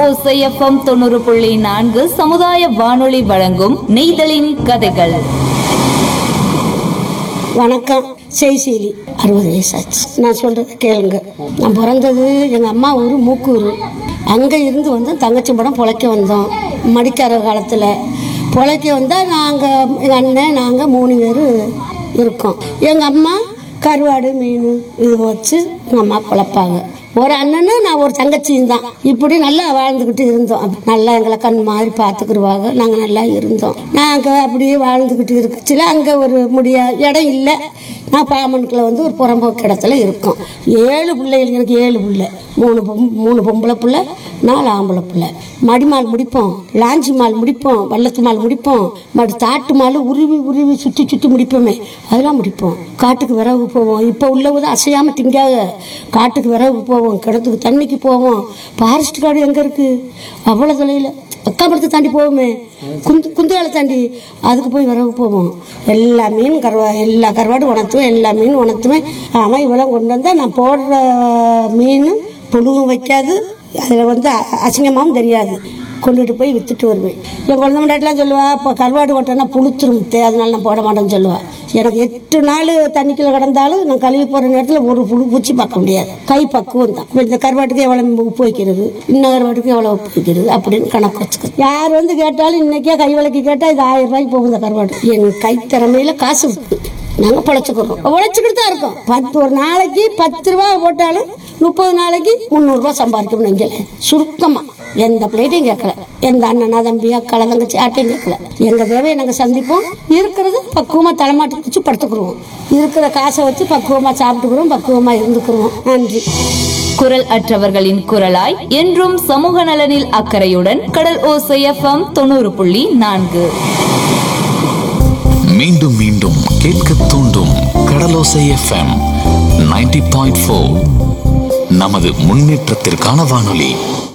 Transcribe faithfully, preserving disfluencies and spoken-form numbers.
ஓசை எஃப்எம் தொண்ணூறு புள்ளி நான்கு சமுதாய வானொலி வழங்கும் நெய்தலின் கதைகள். வணக்கம். செய்சீலி அறுபது வயசாச்சு. நான் சொல்றது கேளுங்க. நான் பிறந்தது எங்கள் அம்மா ஊர் மூக்கூர். அங்கே இருந்து வந்து தங்கச்சி படம் பொழைக்க வந்தோம். மடிக்கார காலத்தில் பொழைக்க வந்தால் நாங்கள் எங்கள் அண்ணன் நாங்கள் மூணு பேர் இருக்கோம். எங்கள் அம்மா கருவாடு மீன் இது வச்சு எங்கள் அம்மா பொழைப்பாங்க. ஒரு அண்ணனு நான் ஒரு தங்கச்சியும் தான். இப்படி நல்லா வாழ்ந்துக்கிட்டு இருந்தோம். நல்லா எங்களை கண் மாதிரி பார்த்துக்கிடுவாங்க. நாங்கள் நல்லா இருந்தோம். நாங்கள் அப்படியே வாழ்ந்துக்கிட்டு இருக்குச்சுல அங்கே ஒரு முடியா இடம் இல்லை. நான் பாமனுக்குள்ள வந்து ஒரு புறம்போக்கு இடத்துல இருக்கோம். ஏழு பிள்ளைகள், எனக்கு ஏழு பிள்ளை. மூணு பொம் மூணு பொம்பளை பிள்ளை, நாலு ஆம்பளை பிள்ளை. மடிமால் முடிப்போம், லாஞ்சி மால் முடிப்போம், வள்ளத்து மால் முடிப்போம், மடு தாட்டு மால் உருவி உருவி சுற்றி சுற்றி முடிப்போமே அதெல்லாம் முடிப்போம். காட்டுக்கு விறகு போவோம். இப்போ உள்ளவங்க அசையாமல் திங்காக காட்டுக்கு விறகு போவோம், கிணத்துக்கு தண்ணிக்கு போவோம். ஃபாரஸ்ட் காடு எங்கே இருக்குது? அவ்வளோ தொலைவில் அக்காமரத்தை தாண்டி போவோமே, குந்து குந்துகாலை தாண்டி அதுக்கு போய் விறகு போவோம். எல்லா மீன் கருவா எல்லா கருவாடும் உணர்த்துவேன், எல்லா மீன் உணர்த்துவேன். ஆமாம் இவ்வளோ கொண்டு வந்தால் நான் போடுற மீன் புழுவும் வைக்காது, அதில் வந்து அசிங்கமாகவும் தெரியாது. கொண்டுட்டு போய் விற்றுட்டு வருவேன். என் குழந்தை முன்னாடிலாம் சொல்லுவா, இப்போ கருவாடு ஓட்டனா புழுத்துருமுத்தே, அதனால நான் போட மாட்டேன்னு சொல்லுவாள். எனக்கு எட்டு நாள் தண்ணிக்குள்ளே கிடந்தாலும் நான் கழுவி போகிற நேரத்தில் ஒரு புழு பூச்சி பார்க்க முடியாது. கை பக்குவம் தான். இந்த கருவாட்டுக்கு எவ்வளோ உப்பு வைக்கிறது, இன்னும் கருவாட்டுக்கு எவ்வளோ உப்பு வைக்கிறது அப்படின்னு கணக்கு வச்சுக்க. யார் வந்து கேட்டாலும் இன்றைக்கே கை விளக்கி கேட்டால் இது ஆயிரம் ரூபாய்க்கு போகும் இந்த கருவாடு. என் கை திறமையில் காசு இருக்குது. நாங்கள் பொழைச்சிக்கிறோம், உழைச்சிக்கிட்டு தான் இருக்கோம். பத்து ஒரு நாளைக்கு பத்து ரூபா போட்டாலும் முப்பது நாளைக்கு முந்நூறுரூவா சம்பாதிக்கணும். இங்கே சுருக்கமாக எந்த பிள்ளைட்டையும் கேட்கல, எந்த அண்ணனா தம்பி அக்கால தங்கச்சி ஆட்டையும் கேட்கல. எங்கள் தேவையை நாங்கள் சந்திப்போம். இருக்கிறது பக்குவமாக தலைமாட்டி வச்சு படுத்துக்குருவோம். இருக்கிற காசை வச்சு பக்குவமாக சாப்பிட்டுக்கிறோம், பக்குவமாக இருந்துக்கிறோம். நன்றி. குரல் அற்றவர்களின் குரலாய் என்றும் சமூக நலனில் அக்கறையுடன் கடல் ஓசை எஃப்எம் தொண்ணூறு புள்ளி நான்கு. மீண்டும் மீண்டும் கேட்க தூண்டும் கடலோசை எஃப்எம் நைன்டி பாயிண்ட் ஃபோர். நமது முன்னேற்றத்திற்கான வானொலி.